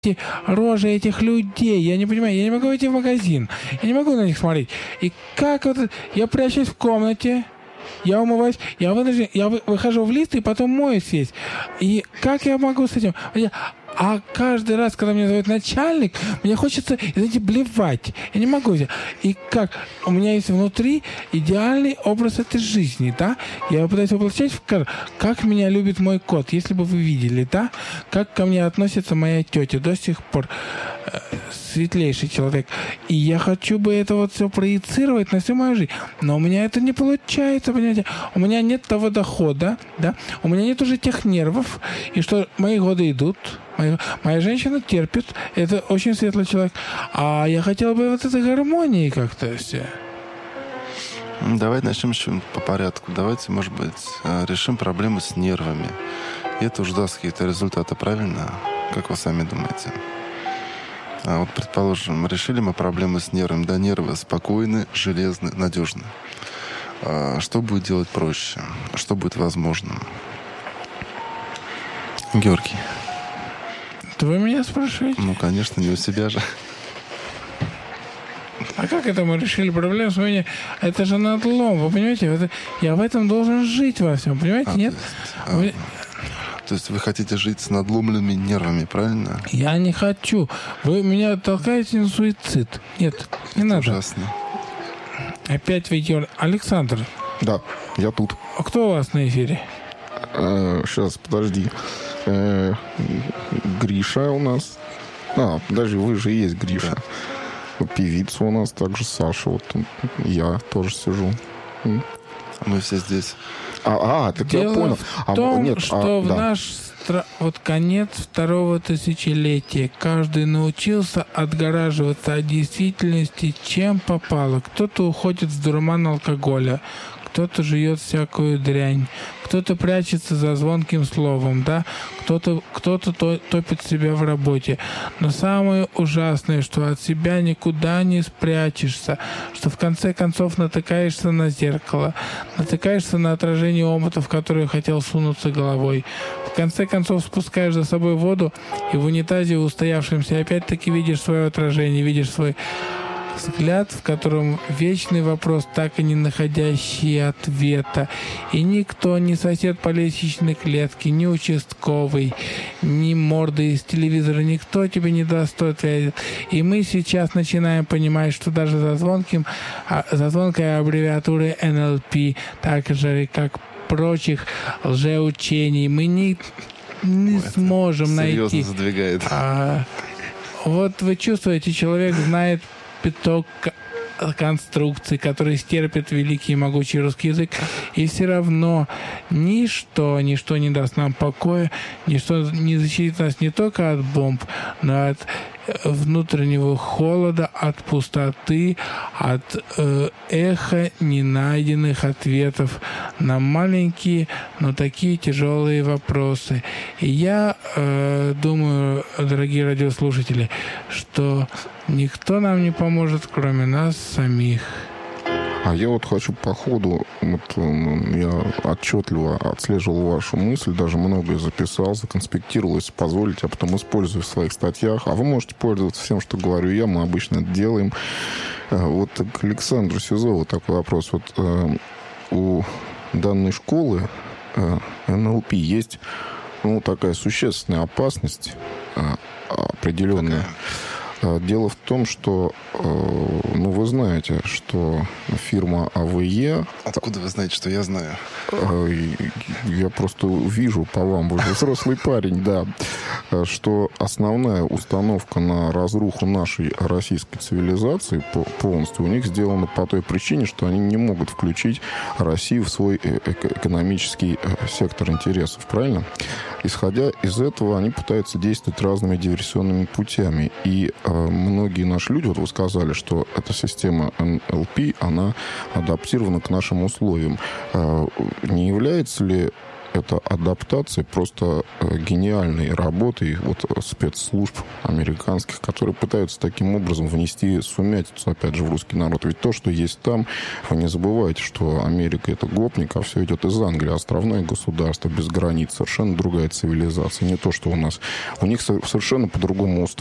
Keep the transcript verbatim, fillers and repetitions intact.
эти рожи этих людей. Я не понимаю, я не могу идти в магазин. Я не могу на них смотреть. И как вот... Я прячусь в комнате, я умываюсь, я вынужден, я выхожу в лифт и потом моюсь весь. И как я могу с этим... А каждый раз, когда меня зовет начальник, мне хочется, знаете, блевать. Я не могу. И как? У меня есть внутри идеальный образ этой жизни, да? Я пытаюсь воплощать в кадр. Как меня любит мой кот, если бы вы видели, да? Как ко мне относится моя тетя до сих пор. Светлейший человек. И я хочу бы это вот все проецировать на всю мою жизнь. Но у меня это не получается, понимаете? У меня нет того дохода, да? У меня нет уже тех нервов. И что мои годы идут. Моя, моя женщина терпит. Это очень светлый человек. А я хотел бы вот этой гармонии как-то все. Давай начнем еще по порядку. Давайте, может быть, решим проблему с нервами. И это уже даст какие-то результаты, правильно? Как вы сами думаете? А вот, предположим, решили мы проблему с нервами. Да, нервы спокойны, железны, надежны. А что будет делать проще? Что будет возможным? Георгий. Это вы меня спрашиваете? Ну, конечно, не у себя же. А как это мы решили проблему с вами? Это же надлом, вы понимаете? Это, я в этом должен жить во всем, понимаете? А, Нет? То есть, а... То есть вы хотите жить с надломленными нервами, правильно? Я не хочу. Вы меня толкаете на суицид. Нет, не это надо. Ужасно. Опять видео. Александр. Да, я тут. А кто у вас на эфире? Э, сейчас, подожди. Э, Гриша у нас. А, подожди, вы же и есть Гриша. Да. Певица у нас также Саша. Вот я тоже сижу. Мы все здесь. А, а так Дело я понял. в том, а, нет, что а, в да. наш стра... вот конец второго тысячелетия каждый научился отгораживаться от действительности, чем попало. Кто-то уходит в дурман алкоголя, кто-то жует всякую дрянь, кто-то прячется за звонким словом, да, кто-то, кто-то топит себя в работе. Но самое ужасное, что от себя никуда не спрячешься, что в конце концов натыкаешься на зеркало, натыкаешься на отражение омута, в которое хотел сунуться головой. В конце концов спускаешь за собой воду, и в унитазе устоявшемся опять-таки видишь свое отражение, видишь свой взгляд, в котором вечный вопрос, так и не находящий ответа. И никто, ни сосед по лестничной клетке, ни участковый, ни морда из телевизора, никто тебе не даст ответ. И мы сейчас начинаем понимать, что даже за звонким, за звонкой аббревиатурой эн эл пи, так же, как прочих лжеучений, мы не, не Ой, сможем найти. Серьезно задвигает. А, вот вы чувствуете, человек знает пяток конструкций, которые стерпят великий и могучий русский язык, и все равно ничто, ничто не даст нам покоя, ничто не защитит нас не только от бомб, но от внутреннего холода, от пустоты, от э, эха ненайденных ответов на маленькие, но такие тяжелые вопросы. И я э, думаю, дорогие радиослушатели, что никто нам не поможет, кроме нас самих. А я вот хочу по ходу, вот, я отчетливо отслеживал вашу мысль, даже многое записал, законспектировал, если позволите, а потом использую в своих статьях. А вы можете пользоваться всем, что говорю я, мы обычно это делаем. Вот к Александру Сизову такой вопрос. Вот у данной школы эн эл пи есть, ну, такая существенная опасность определенная. Какая? Дело в том, что, ну, вы знаете, что фирма а вэ е... Откуда вы знаете, что я знаю? Я просто вижу по вам, вы же взрослый парень, да, что основная установка на разруху нашей российской цивилизации полностью у них сделана по той причине, что они не могут включить Россию в свой экономический сектор интересов, правильно? Исходя из этого, они пытаются действовать разными диверсионными путями. И э, многие наши люди, вот вы сказали, что эта система эн эл пи, она адаптирована к нашим условиям. Э, не является ли это адаптация просто гениальной работы вот спецслужб американских, которые пытаются таким образом внести сумятицу, опять же, в русский народ. Ведь то, что есть там, вы не забывайте, что Америка — это гопник, а все идет из Англии. Островное государство, без границ, совершенно другая цивилизация. Не то, что у нас. У них совершенно по-другому устроено.